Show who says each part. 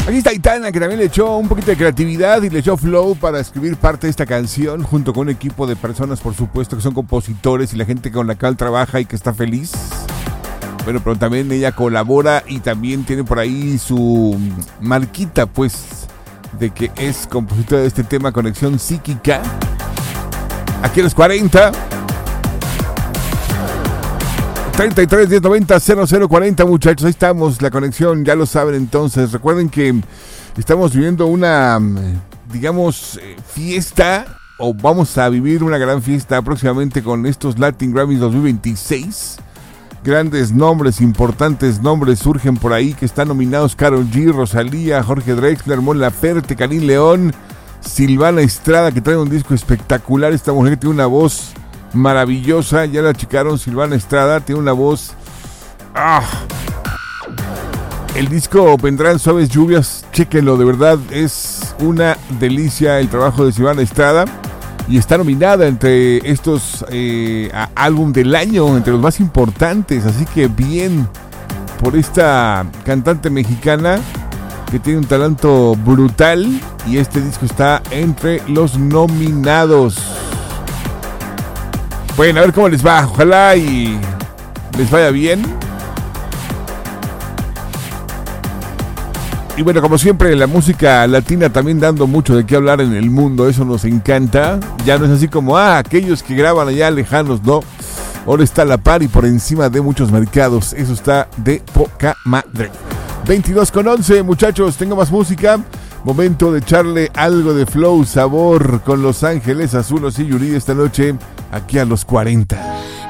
Speaker 1: Aquí está Aitana, que también le echó un poquito de creatividad y le echó flow para escribir parte de esta canción, junto con un equipo de personas, por supuesto, que son compositores y la gente con la cual trabaja y que está feliz. Bueno, pero también ella colabora y también tiene por ahí su marquita, pues, de que es compositora de este tema, Conexión Psíquica. Aquí en los 40. 33 10 90 00 40, muchachos, ahí estamos, la conexión, ya lo saben. Entonces recuerden que estamos viviendo una, digamos, fiesta, o vamos a vivir una gran fiesta próximamente con estos Latin Grammys 2026. Grandes nombres, importantes nombres surgen por ahí, que están nominados: Karol G, Rosalía, Jorge Drexler, Mon Laferte, Karim León, Silvana Estrada, que trae un disco espectacular. Esta mujer que tiene una voz maravillosa, ya la checaron. Silvana Estrada tiene una voz. El disco vendrá en Suaves Lluvias, chéquenlo, de verdad es una delicia el trabajo de Silvana Estrada, y está nominada entre estos álbum del año, entre los más importantes. Así que bien por esta cantante mexicana que tiene un talento brutal, y este disco está entre los nominados. Bueno, a ver cómo les va. Ojalá y les vaya bien. Y bueno, como siempre, la música latina también dando mucho de qué hablar en el mundo. Eso nos encanta. Ya no es así como, aquellos que graban allá lejanos, no. Ahora está a la par y por encima de muchos mercados. Eso está de poca madre. 22:11, muchachos, tengo más música. Momento de echarle algo de flow, sabor con Los Ángeles Azules y Yuri esta noche, aquí a los 40.